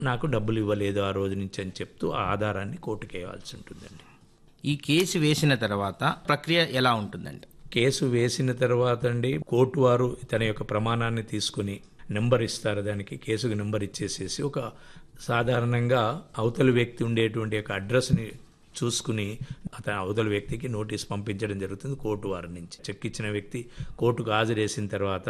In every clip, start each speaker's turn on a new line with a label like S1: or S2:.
S1: నాకు డబ్బులు ఇవ్వలేదు ఆ రోజు నుంచి అని చెప్తూ ఆ ఆధారాన్ని కోర్టుకు వేయాల్సి ఉంటుందండి.
S2: ఈ కేసు వేసిన తర్వాత ప్రక్రియ ఎలా ఉంటుందండి?
S1: కేసు వేసిన తర్వాత అండి కోర్టు వారు తన యొక్క ప్రమాణాన్ని తీసుకుని నెంబర్ ఇస్తారు, దానికి కేసుకు నెంబర్ ఇచ్చేసేసి ఒక సాధారణంగా అవతల వ్యక్తి ఉండేటువంటి యొక్క అడ్రస్ని చూసుకుని అతను అవతల వ్యక్తికి నోటీస్ పంపించడం జరుగుతుంది కోర్టు వారి నుంచి. చెక్ ఇచ్చిన వ్యక్తి కోర్టుకు హాజరేసిన తర్వాత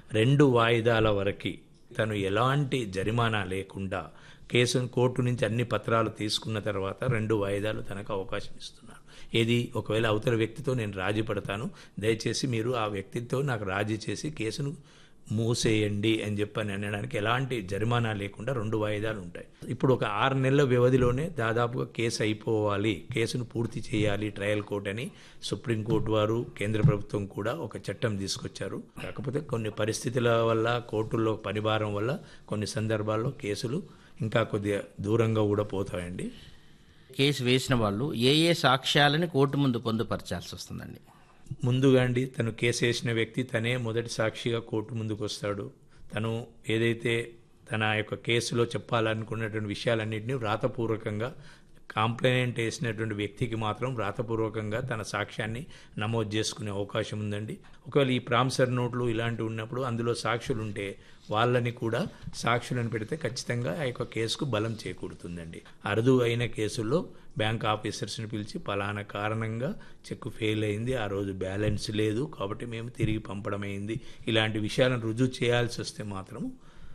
S1: 2 వాయిదాల వరకు తను ఎలాంటి జరిమానా లేకుండా కేసును కోర్టు నుంచి అన్ని పత్రాలు తీసుకున్న తర్వాత 2 వాయిదాలు తనకు అవకాశం ఇస్తున్నారు. ఏది ఒకవేళ అవతల వ్యక్తితో నేను రాజీ పడతాను, దయచేసి మీరు ఆ వ్యక్తితో నాకు రాజీ చేసి కేసును మూసేయండి అని చెప్పని అనడానికి ఎలాంటి జరిమానా లేకుండా 2 వాయిదాలు ఉంటాయి. ఇప్పుడు ఒక 6 నెలల వ్యవధిలోనే దాదాపుగా కేసు అయిపోవాలి, కేసును పూర్తి చేయాలి ట్రయల్ కోర్ట్ అని సుప్రీంకోర్టు వారు కేంద్ర ప్రభుత్వం కూడా ఒక చట్టం తీసుకొచ్చారు. కాకపోతే కొన్ని పరిస్థితుల వల్ల కోర్టుల్లో పనిభారం వల్ల కొన్ని సందర్భాల్లో కేసులు ఇంకా కొద్దిగా దూరంగా కూడా పోతాయండి.
S2: కేసు వేసిన వాళ్ళు ఏ సాక్ష్యాలని కోర్టు ముందు పొందుపరచాల్సి వస్తుందండి?
S1: ముందుగా అండి తను కేసు వేసిన వ్యక్తి తనే మొదటి సాక్షిగా కోర్టు ముందుకు వస్తాడు. తను ఏదైతే తన యొక్క కేసులో చెప్పాలనుకున్నటువంటి విషయాలన్నింటినీ వ్రాతపూర్వకంగా కంప్లైంట్ వేసినటువంటి వ్యక్తికి మాత్రం వ్రాతపూర్వకంగా తన సాక్ష్యాన్ని నమోదు చేసుకునే అవకాశం ఉందండి. ఒకవేళ ఈ ప్రామిసర్ నోట్లు ఇలాంటివి ఉన్నప్పుడు అందులో సాక్షులు ఉంటే వాళ్ళని కూడా సాక్షులను పెడితే ఖచ్చితంగా ఆ యొక్క కేసుకు బలం చేకూరుతుందండి. అరుదు అయిన కేసుల్లో బ్యాంక్ ఆఫీసర్స్ని పిలిచి పలానా కారణంగా చెక్ ఫెయిల్ అయింది, ఆ రోజు బ్యాలెన్స్ లేదు కాబట్టి మేము తిరిగి పంపడం అయింది, ఇలాంటి విషయాలను రుజువు చేయాల్సి వస్తే మాత్రం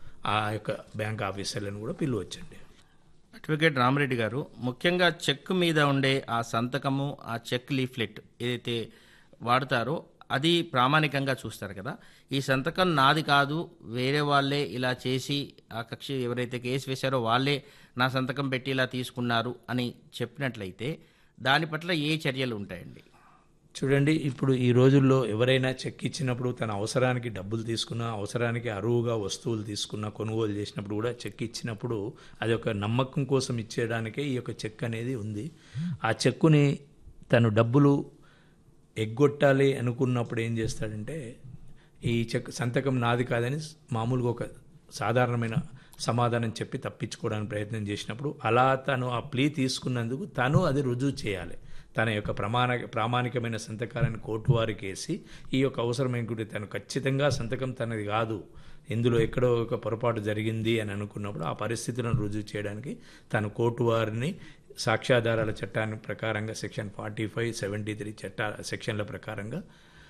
S1: ఆ యొక్క బ్యాంక్ ఆఫీసర్లను కూడా పిలవచ్చండి.
S2: అడ్వకేట్ రామరెడ్డి గారు, ముఖ్యంగా చెక్ మీద ఉండే ఆ సంతకము, ఆ చెక్ లీఫ్లెట్ ఏదైతే వాడతారో అది ప్రామాణికంగా చూస్తారు కదా. ఈ సంతకం నాది కాదు, వేరే వాళ్ళే ఇలా చేసి ఆ కక్షి ఎవరైతే కేసు వేశారో వాళ్ళే నా సంతకం పెట్టి ఇలా తీసుకున్నారు అని చెప్పినట్లయితే దాని పట్ల ఏ చర్యలు ఉంటాయండి?
S1: చూడండి, ఇప్పుడు ఈ రోజుల్లో ఎవరైనా చెక్ ఇచ్చినప్పుడు తన అవసరానికి డబ్బులు తీసుకున్నా, అవసరానికి అరువుగా వస్తువులు తీసుకున్నా, కొనుగోలు చేసినప్పుడు కూడా చెక్ ఇచ్చినప్పుడు అది ఒక నమ్మకం కోసం ఇచ్చేయడానికే ఈ యొక్క చెక్ అనేది ఉంది. ఆ చెక్కుని తను డబ్బులు ఎగ్గొట్టాలి అనుకున్నప్పుడు ఏం చేస్తాడంటే ఈ చెక్ సంతకం నాది కాదని మామూలుగా ఒక సాధారణమైన సమాధానం చెప్పి తప్పించుకోవడానికి ప్రయత్నం చేసినప్పుడు అలా తను ఆ ప్లీ తీసుకున్నందుకు తను అది రుజువు చేయాలి. తన యొక్క ప్రామాణికమైన సంతకాలను కోర్టు వారికి వేసి ఈ యొక్క అవసరమైన తను ఖచ్చితంగా సంతకం తనది కాదు, ఇందులో ఎక్కడో ఒక పొరపాటు జరిగింది అని అనుకున్నప్పుడు ఆ పరిస్థితులను రుజువు చేయడానికి తను కోర్టు వారిని సాక్ష్యాధారాల చట్టాన్ని ప్రకారంగా సెక్షన్ 45, 73 సెక్షన్ల ప్రకారంగా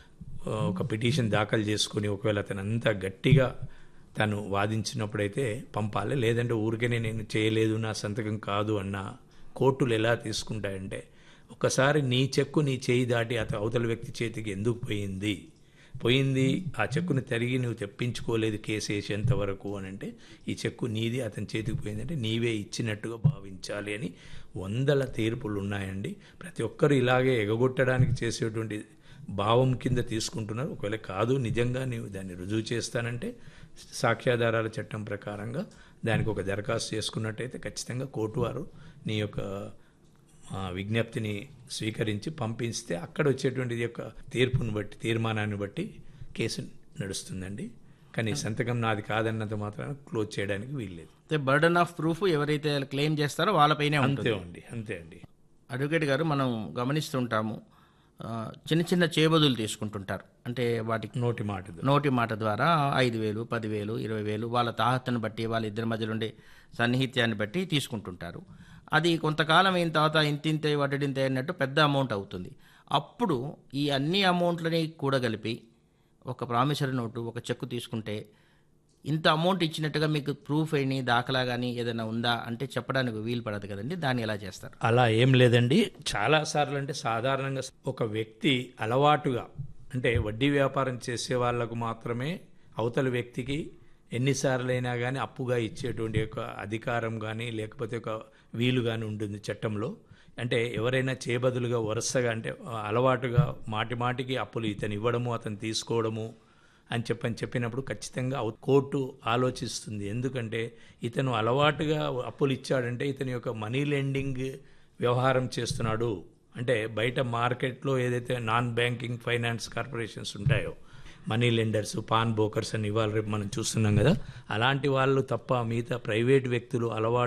S1: ఒక పిటిషన్ దాఖలు చేసుకుని ఒకవేళ తను అంతా గట్టిగా తను వాదించినప్పుడైతే పంపాలి. లేదంటే ఊరికనే నేను చేయలేదు, నా సంతకం కాదు అన్న కోర్టులు ఎలా తీసుకుంటాయంటే ఒకసారి నీ చెక్కు నీ చేయి దాటి అవతల వ్యక్తి చేతికి ఎందుకు పోయింది ఆ చెక్కుని తిరిగి నువ్వు తెప్పించుకోలేదు కేసు వేసేంత వరకు అని అంటే ఈ చెక్కు నీది అతని చేతికి పోయిందంటే నీవే ఇచ్చినట్టుగా భావించాలి అని 100 తీర్పులు ఉన్నాయండి. ప్రతి ఒక్కరు ఇలాగే ఎగగొట్టడానికి చేసేటువంటి భావం కింద తీసుకుంటున్నారు. ఒకవేళ కాదు నిజంగా నీవు దాన్ని రుజువు చేస్తానంటే సాక్ష్యాధారాల చట్టం ప్రకారంగా దానికి ఒక దరఖాస్తు చేసుకున్నట్టయితే ఖచ్చితంగా కోర్టు వారు నీ యొక్క విజ్ఞప్తిని స్వీకరించి పంపిస్తే అక్కడ వచ్చేటువంటి యొక్క తీర్పును బట్టి తీర్మానాన్ని బట్టి కేసు నడుస్తుందండి. కానీ సంతకం నాది కాదన్నంత మాత్రాన క్లోజ్ చేయడానికి వీల్లేదు.
S2: బర్డన్ ఆఫ్ ప్రూఫ్ ఎవరైతే క్లెయిమ్ చేస్తారో వాళ్ళపైనే
S1: అంతే అండి.
S2: అడ్వకేట్ గారు, మనం గమనిస్తుంటాము చిన్న చిన్న చేబదులు తీసుకుంటుంటారు. అంటే వాటికి నోటి మాట ద్వారా 5,000, 10,000, 20,000 వాళ్ళ తాహతను బట్టి వాళ్ళ ఇద్దరి మధ్యలో ఉండే సన్నిహిత్యాన్ని బట్టి తీసుకుంటుంటారు. అది కొంతకాలం అయిన తర్వాత ఇంతింతే వడ్డింతే అన్నట్టు పెద్ద అమౌంట్ అవుతుంది. అప్పుడు ఈ అన్ని అమౌంట్లని కూడగలిపి ఒక ప్రామిసరీ నోటు, ఒక చెక్కు తీసుకుంటే ఇంత అమౌంట్ ఇచ్చినట్టుగా మీకు ప్రూఫ్ అయిన దాఖలా కానీ ఏదైనా ఉందా అంటే చెప్పడానికి వీలు పడదు కదండి. దాన్ని ఎలా చేస్తారు?
S1: అలా ఏం లేదండి. చాలాసార్లు అంటే సాధారణంగా ఒక వ్యక్తి అలవాటుగా అంటే వడ్డీ వ్యాపారం చేసే వాళ్ళకు మాత్రమే అవతల వ్యక్తికి ఎన్నిసార్లైనా కానీ అప్పుగా ఇచ్చేటువంటి ఒక అధికారం కానీ లేకపోతే ఒక వీలు కానీ ఉంటుంది చట్టంలో. అంటే ఎవరైనా చేయబదులుగా వరుసగా అంటే అలవాటుగా మాటికి అప్పులు ఇతను ఇవ్వడము అతను తీసుకోవడము అని చెప్పినప్పుడు ఖచ్చితంగా కోర్టు ఆలోచిస్తుంది. ఎందుకంటే ఇతను అలవాటుగా అప్పులు ఇచ్చాడంటే ఇతని యొక్క మనీ లెండింగ్ వ్యవహారం చేస్తున్నాడు. అంటే బయట మార్కెట్లో ఏదైతే నాన్ బ్యాంకింగ్ ఫైనాన్స్ కార్పొరేషన్స్ ఉంటాయో మనీ లెండర్స్, పాన్ బ్రోకర్స్ అని ఇవాళ రేపు మనం చూస్తున్నాం కదా. అలాంటి వాళ్ళు తప్ప మిగతా ప్రైవేట్ వ్యక్తులు అలవాటు